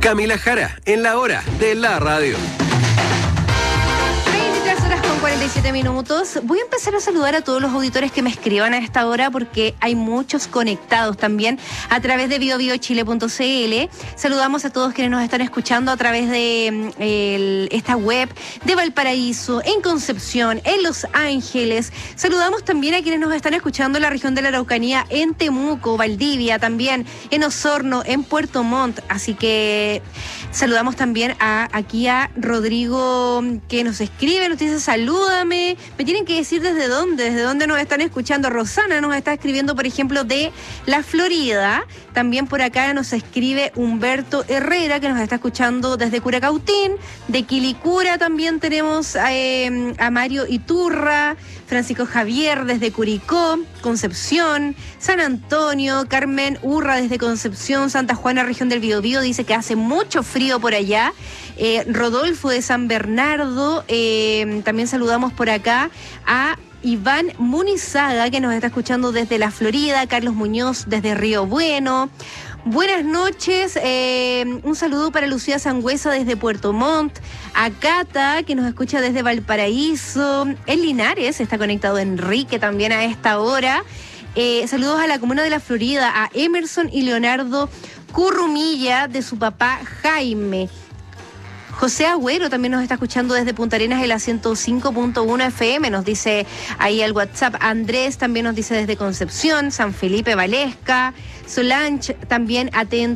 Camila Jara, en la hora de la radio. 23:47. Voy a empezar a saludar a todos los auditores que me escriban a esta hora porque hay muchos conectados también a través de biobiochile.cl. Saludamos a todos quienes nos están escuchando a través de esta web de Valparaíso, en Concepción, en Los Ángeles. Saludamos también a quienes nos están escuchando en la región de la Araucanía, en Temuco, Valdivia, también en Osorno, en Puerto Montt. Así que saludamos también aquí a Rodrigo, que nos escribe, nos dice salúdame. Me tienen que decir desde dónde nos están escuchando. Rosana nos está escribiendo, por ejemplo, de la Florida. También por acá nos escribe Humberto Herrera, que nos está escuchando desde Curacautín. De Quilicura también tenemos a Mario Iturra, Francisco Javier desde Curicó, Concepción, San Antonio, Carmen Urra desde Concepción, Santa Juana, región del Biobío, dice que hace mucho frío por allá. Rodolfo de San Bernardo, también saludamos por acá a Iván Munizaga, que nos está escuchando desde la Florida, Carlos Muñoz desde Río Bueno. Buenas noches, un saludo para Lucía Sangüesa desde Puerto Montt, a Cata, que nos escucha desde Valparaíso, en Linares está conectado Enrique también a esta hora. Saludos a la comuna de la Florida, a Emerson y Leonardo Currumilla, de su papá Jaime. José Agüero también nos está escuchando desde Punta Arenas, en la 105.1 FM, nos dice ahí al WhatsApp. Andrés también nos dice desde Concepción, San Felipe Valesca, Solange también atento